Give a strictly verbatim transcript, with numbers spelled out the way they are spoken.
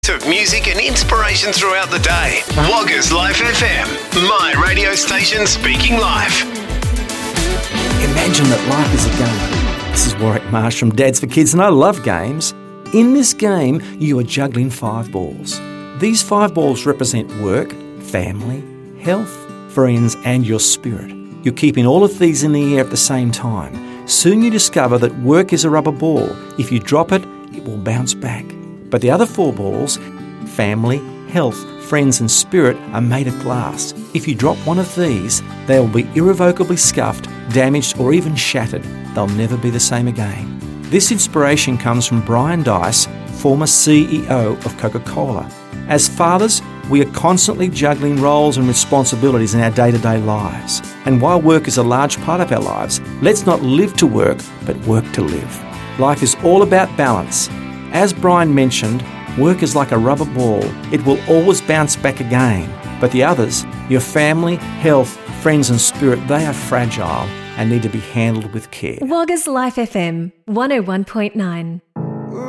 Of music and inspiration throughout the day. Woggers Life F M, my radio station speaking life. Imagine that life is a game. This is Warwick Marsh from Dads for Kids, and I love games. In this game, you are juggling five balls. These five balls represent work, family, health, friends, and your spirit. You're keeping all of these in the air at the same time. Soon you discover that work is a rubber ball. If you drop it, it will bounce back. But the other four balls, family, health, friends and spirit, are made of glass. If you drop one of these, they will be irrevocably scuffed, damaged or even shattered. They'll never be the same again. This inspiration comes from Brian Dice, former C E O of Coca-Cola. As fathers, we are constantly juggling roles and responsibilities in our day-to-day lives. And while work is a large part of our lives, let's not live to work, but work to live. Life is all about balance. As Brian mentioned, work is like a rubber ball. It will always bounce back again. But the others, your family, health, friends and spirit, they are fragile and need to be handled with care. Woggers Life F M, one oh one point nine.